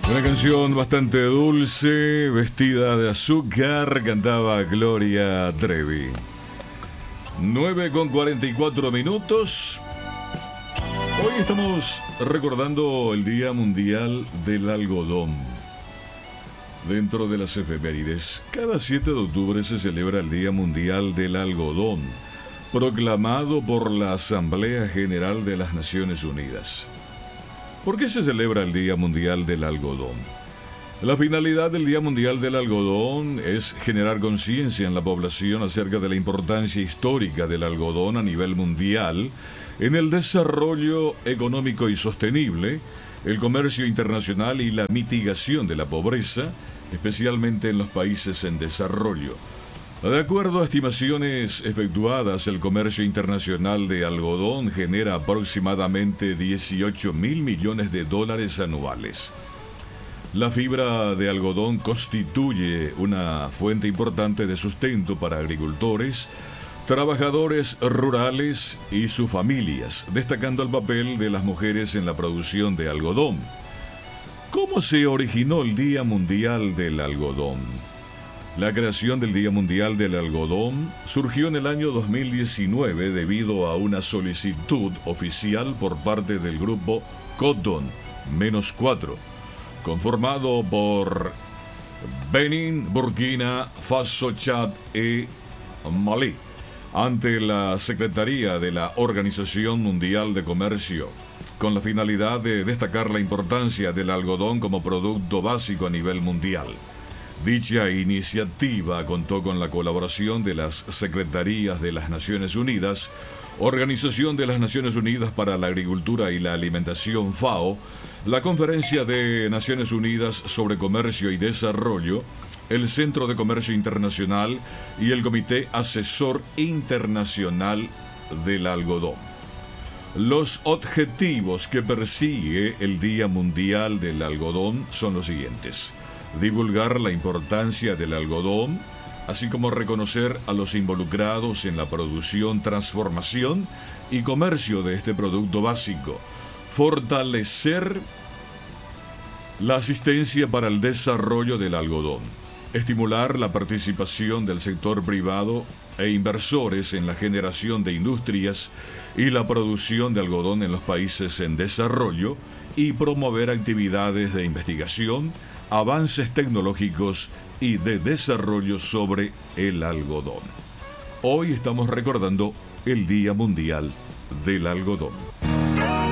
Una canción bastante dulce, vestida de azúcar, cantaba Gloria Trevi. 9:44. Hoy estamos recordando el Día Mundial del Algodón. Dentro de las efemérides, cada 7 de octubre se celebra el Día Mundial del Algodón, proclamado por la Asamblea General de las Naciones Unidas. ¿Por qué se celebra el Día Mundial del Algodón? La finalidad del Día Mundial del Algodón es generar conciencia en la población acerca de la importancia histórica del algodón a nivel mundial en el desarrollo económico y sostenible, el comercio internacional y la mitigación de la pobreza, especialmente en los países en desarrollo. De acuerdo a estimaciones efectuadas, el comercio internacional de algodón genera aproximadamente 18.000 millones de dólares anuales. La fibra de algodón constituye una fuente importante de sustento para agricultores, trabajadores rurales y sus familias, destacando el papel de las mujeres en la producción de algodón. ¿Cómo se originó el Día Mundial del Algodón? La creación del Día Mundial del Algodón surgió en el año 2019 debido a una solicitud oficial por parte del grupo Cotton-4, conformado por Benín, Burkina Faso, Chad y Malí, ante la Secretaría de la Organización Mundial de Comercio, con la finalidad de destacar la importancia del algodón como producto básico a nivel mundial. Dicha iniciativa contó con la colaboración de las Secretarías de las Naciones Unidas, Organización de las Naciones Unidas para la Agricultura y la Alimentación FAO, la Conferencia de Naciones Unidas sobre Comercio y Desarrollo, el Centro de Comercio Internacional y el Comité Asesor Internacional del Algodón. Los objetivos que persigue el Día Mundial del Algodón son los siguientes: divulgar la importancia del algodón, así como reconocer a los involucrados en la producción, transformación y comercio de este producto básico, fortalecer la asistencia para el desarrollo del algodón, estimular la participación del sector privado e inversores en la generación de industrias y la producción de algodón en los países en desarrollo y promover actividades de investigación, avances tecnológicos y de desarrollo sobre el algodón. Hoy estamos recordando el Día Mundial del Algodón.